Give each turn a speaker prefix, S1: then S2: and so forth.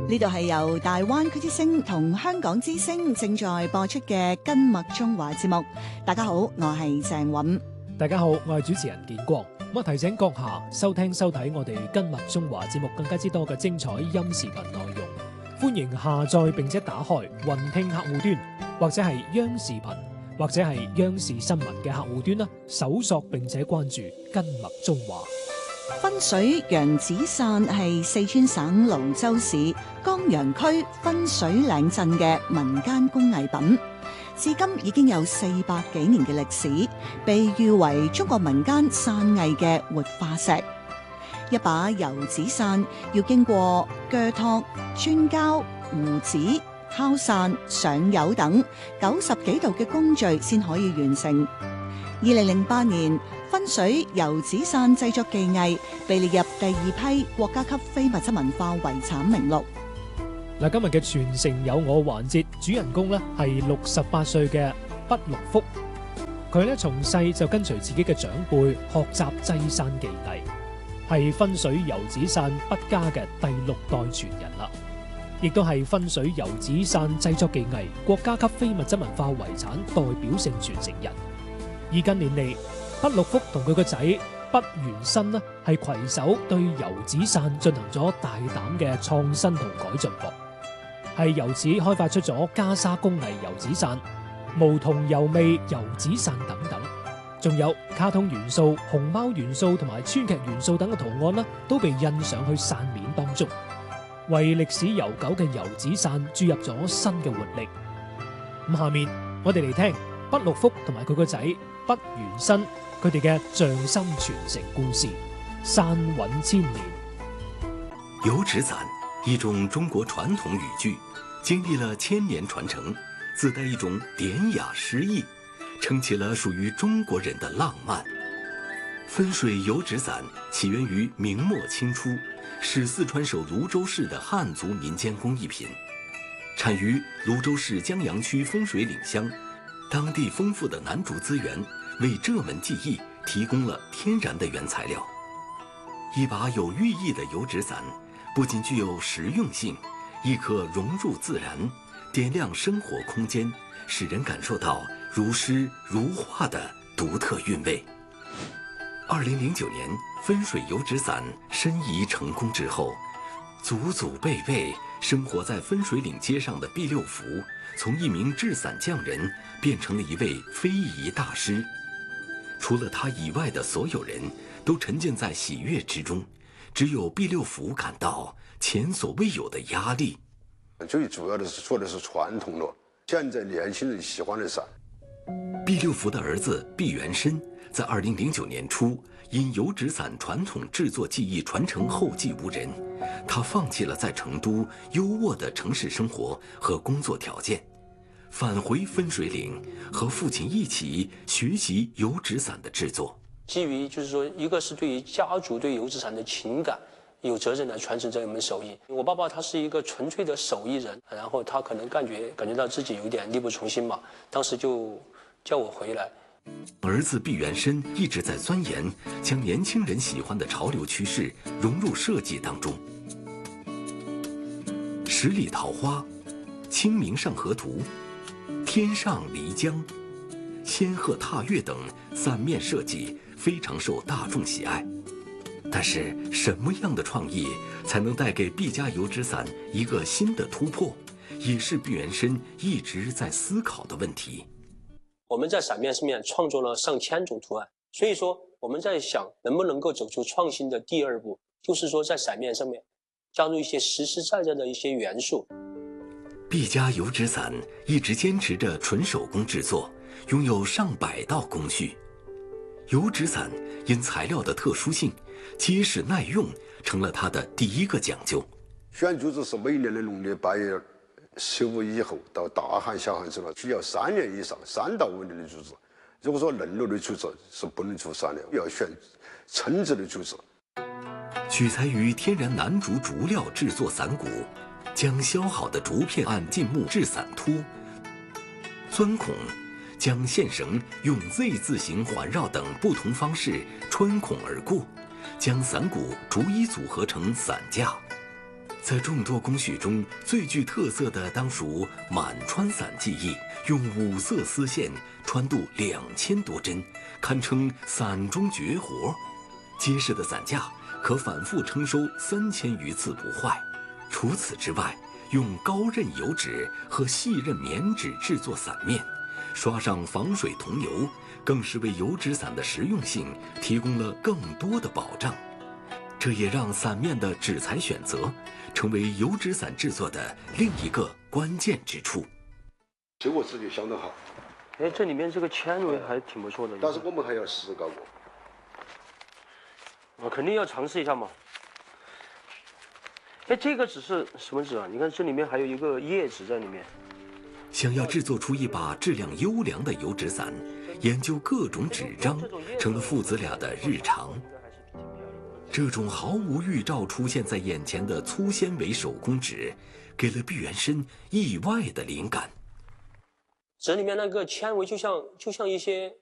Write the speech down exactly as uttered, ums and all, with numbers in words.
S1: 呢度係由大灣區之聲同香港之聲正在播出嘅《根脈中華》節目。大家好，我係鄭韻。
S2: 大家好，我係主持人建光。咁啊，提醒閣下收聽收睇我哋《根脈中華》節目更加之多嘅精彩音視頻內容，歡迎下載並且打開雲聽客戶端，或者係央視頻，或者係央視新聞嘅客戶端啦，搜索並且關注《根脈中華》。
S1: 分水洋紙傘係四川省瀘州市江陽區分水嶺鎮嘅民間工藝品，至今已經有四百幾年嘅歷史，被譽為中國民間傘藝嘅活化石。一把油紙傘要經過鋸拓、磚膠、糊紙、敲傘、上釉等九十幾道嘅工序先可以完成。二零零八年，分水油紙傘製作技藝被列入第二批國家級非物質文化遺產名錄。
S2: 嗱，今日嘅傳承有我環節，主人公咧係六十八歲嘅畢陸福。佢咧從細就跟隨自己嘅長輩學習製傘技藝，係分水油紙傘畢家嘅第六代傳人啦，亦都係分水油紙傘製作技藝國家級非物質文化遺產代表性傳承人。而近年嚟，畢陸福同佢個仔畢元新呢係攜手對油紙傘進行咗大膽嘅創新同改進噃，係由此開發出咗袈裟工藝油紙傘、巫銅油味油紙傘等等，仲有卡通元素、熊貓元素同埋川劇元素等嘅圖案呢，都被印上去傘面當中，為歷史悠久嘅油紙傘注入咗新嘅活力。咁下面我哋嚟聽畢陸福同埋佢個仔畢元新佢哋嘅匠心傳承故事，傘韻千年。
S3: 油紙傘，一種中國傳統語句，經歷了千年傳承，自帶一種典雅詩意，撐起了屬於中國人的浪漫。分水油紙傘起源於明末清初，是四川省瀘州市的漢族民間工藝品，產於瀘州市江陽區分水嶺鄉，當地豐富的楠竹資源為這門技藝提供了天然的原材料。一把有寓意的油紙傘，不僅具有實用性，亦可融入自然，點亮生活空間，使人感受到如詩如畫的獨特韻味。二零零九年，分水油紙傘申遺成功之後，祖祖輩輩生活在分水嶺街上的畢六福，從一名製傘匠人變成了一位非遺大師。除了他以外的所有人都沉浸在喜悅之中，只有畢六福感到前所未有的壓力。
S4: 最主要的是做的是傳統的，現在年輕人喜歡的傘。
S3: 畢六福的兒子畢元新在二零零九年初因油紙傘傳統製作技藝傳承後繼無人，他放棄了在成都優渥的城市生活和工作條件，返回分水嶺，和父親一起學習油紙傘的製作。
S5: 基於就是說，一個是對於家族對油紙傘的情感，有責任來傳承這一門手藝。我爸爸他是一個純粹的手藝人，然後他可能感覺感覺到自己有點力不從心嘛，當時就叫我回來。
S3: 兒子畢元新一直在鑽研將年輕人喜歡的潮流趨勢融入設計當中。十里桃花、清明上河圖、天上漓江、仙鶴踏月等傘面設計非常受大眾喜愛。但是什麼樣的創意才能帶給畢家油紙傘一個新的突破，也是畢元新一直在思考的問題。
S5: 我們在傘面上面創作了上千種圖案，所以說我們在想能不能夠走出創新的第二步，就是說在傘面上面加入一些實實在在的一些元素。
S3: 畢家油紙傘一直堅持着純手工製作，擁有上百道工序。油紙傘因材料的特殊性，結實耐用成了它的第一個講究。
S4: 選竹子是每年的農曆八月十五以後到大寒小寒之後，需要三年以上三到五年的竹子。如果說嫩綠的竹子是不能出傘的，要選稱質的竹子。
S3: 取材於天然楠竹竹料製作傘骨，將削好的竹片按浸木製傘托，鑽孔，將線繩用 Z 字形環繞等不同方式穿孔而過，將傘骨逐一組合成傘架。 在众多工序中，最具特色的当属满穿伞技艺，用五色丝线穿度两千多针，堪称伞中绝活。结实的伞架可反复称收三千余次不坏。除此之外，用高韧油纸和细韧棉纸制作伞面，刷上防水桐油，更是为油纸伞的实用性提供了更多的保障。这也让伞面的纸材选择成为油纸伞制作的另一个关键之处。
S4: 结果质地相当好。
S5: 哎，这里面这个纤维还挺不错的。
S4: 但是我们还要试搞过。
S5: 我肯定要尝试一下嘛。哎，这个纸是什么纸啊？你看这里面还有一个叶纸在里面。
S3: 想要制作出一把质量优良的油纸伞，研究各种纸张成了父子俩的日常。这种毫无预兆出现在眼前的粗纤维手工纸，给了毕元生意外的灵感。
S5: 纸里面那个纤维就像就像一些